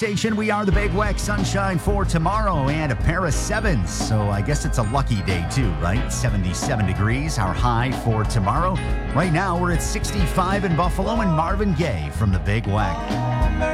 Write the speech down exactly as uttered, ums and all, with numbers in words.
Station, we are the Big Weck. Sunshine for tomorrow and a pair of sevens. So I guess it's a lucky day too, right? seventy-seven degrees, our high for tomorrow. Right now we're at sixty-five in Buffalo, and Marvin Gaye from the Big Weck.